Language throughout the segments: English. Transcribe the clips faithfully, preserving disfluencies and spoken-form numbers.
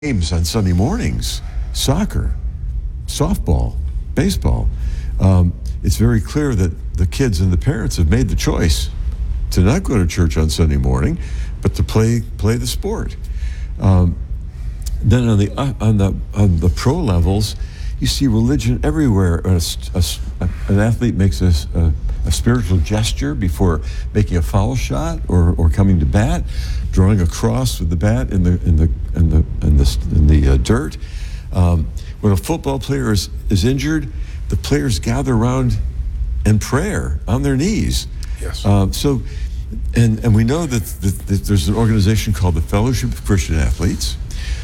games on Sunday mornings, soccer, softball, baseball. Um, it's very clear that the kids and the parents have made the choice to not go to church on Sunday morning, but to play play the sport. Um, then on the uh, on the on the pro levels, you see religion everywhere. A, a, an athlete makes a, a, a spiritual gesture before making a foul shot or, or coming to bat, drawing a cross with the bat in the in the in the in the, in the uh, dirt. Um, when a football player is, is injured, the players gather around in prayer on their knees. Yes. Uh, so, and and we know that, that, that there's an organization called the Fellowship of Christian Athletes.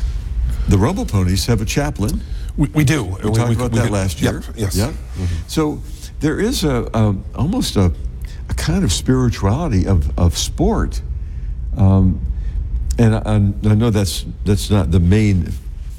The Rumble Ponies have a chaplain. We, we do. We, we talked we, about we, that we, last year. Yep, yes. Yeah. Mm-hmm. So there is a, a almost a, a kind of spirituality of, of sport, um, and I, I know that's that's not the main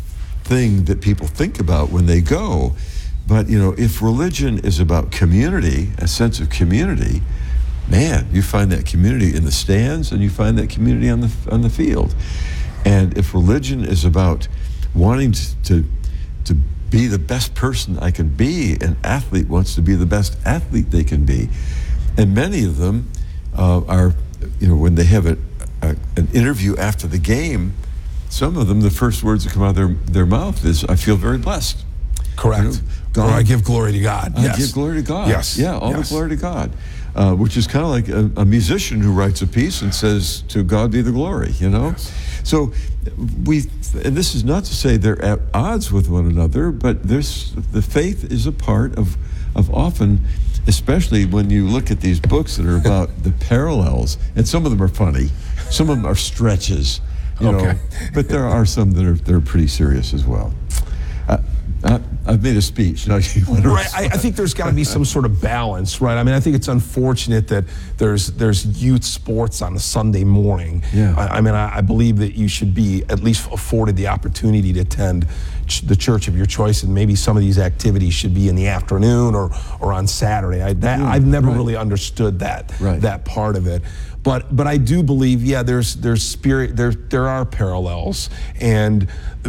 thing that people think about when they go, but you know, if religion is about community, a sense of community, man, you find that community in the stands and you find that community on the on the field. And if religion is about wanting to to be the best person I can be, an athlete wants to be the best athlete they can be, and many of them uh, are, you know, when they have a, a, an interview after the game, some of them, the first words that come out of their, their mouth is, "I feel very blessed." Correct. You know, God, or I give glory to God. I yes. give glory to God. Yes. Yeah, all yes. the glory to God. Uh, which is kind of like a, a musician who writes a piece and says, "To God be the glory," you know? Yes. So we, and this is not to say they're at odds with one another, but there's, the faith is a part of, of often, especially when you look at these books that are about the parallels, and some of them are funny, some of them are stretches, you Okay. know, but there are some that are, that are pretty serious as well. Uh, I, I've made a speech. Now you want to Right. I, I think there's got to be some sort of balance, right? I mean, I think it's unfortunate that there's there's youth sports on a Sunday morning. Yeah. I, I mean, I, I believe that you should be at least afforded the opportunity to attend ch- the church of your choice, and maybe some of these activities should be in the afternoon or or on Saturday. I, that, Yeah, I've never right. really understood that Right. that part of it. But but I do believe, yeah, there's there's spirit there there are parallels, and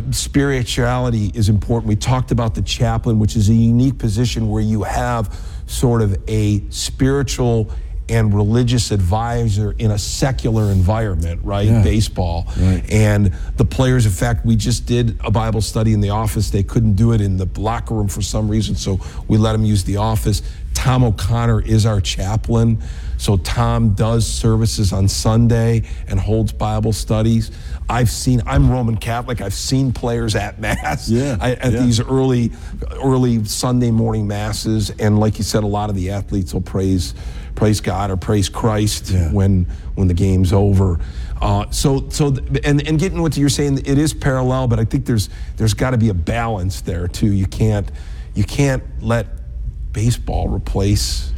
spirituality is important. We talked about the chaplain, which is a unique position where you have sort of a spiritual and religious advisor in a secular environment, right? Yeah. Baseball. Right. And the players, in fact, we just did a Bible study in the office. They couldn't do it in the locker room for some reason, so we let them use the office. Tom O'Connor is our chaplain. So Tom does services on Sunday and holds Bible studies. I've seen, I'm Roman Catholic, I've seen players at Mass, Yeah, I, at yeah. these early early Sunday morning Masses. And like you said, a lot of the athletes will praise praise God or praise Christ Yeah. when when the game's over. Uh, so so and and getting what you're saying, it is parallel, but I think there's there's got to be a balance there too. You can't you can't let baseball replace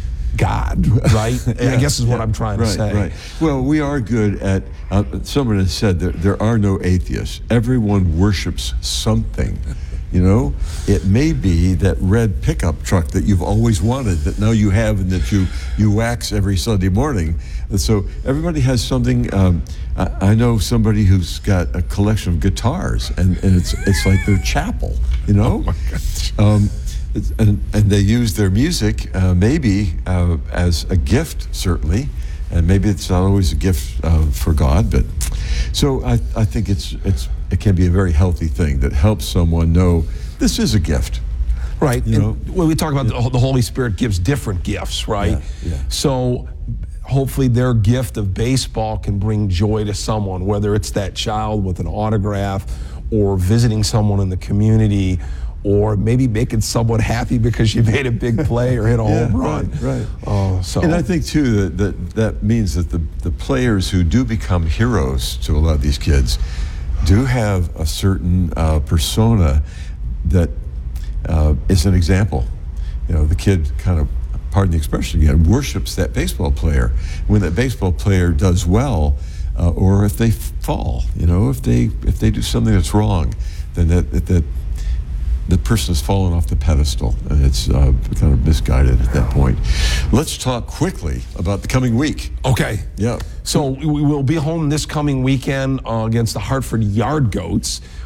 God, right? Yeah, I guess is what yeah, I'm trying right, to say. Right. Well, we are good at, uh, someone has said that there are no atheists. Everyone worships something. You know, it may be that red pickup truck that you've always wanted, that now you have, and that you, you wax every Sunday morning. And so everybody has something. Um, I, I know somebody who's got a collection of guitars, and, and it's it's like their chapel, you know? Oh my gosh. Um, And, and they use their music uh, maybe uh, as a gift, certainly, and maybe it's not always a gift uh, for God. But so I, I think it's it's it can be a very healthy thing that helps someone know this is a gift. Right. You And know? when we talk about the, the Holy Spirit gives different gifts, right? Yeah, yeah. So hopefully their gift of baseball can bring joy to someone, whether it's that child with an autograph or visiting someone in the community, or maybe making someone happy because you made a big play or hit a Yeah, home run. right, right. Uh, so. And I think too that that, that means that the, the players who do become heroes to a lot of these kids do have a certain uh, persona that uh, is an example. You know, the kid kind of, pardon the expression again, worships that baseball player. When that baseball player does well, uh, or if they fall, you know, if they if they do something that's wrong, then that that, that the person has fallen off the pedestal, and it's uh, kind of misguided at that point. Let's talk quickly about the coming week. Okay. Yeah. So we will be home this coming weekend uh, against the Hartford Yard Goats.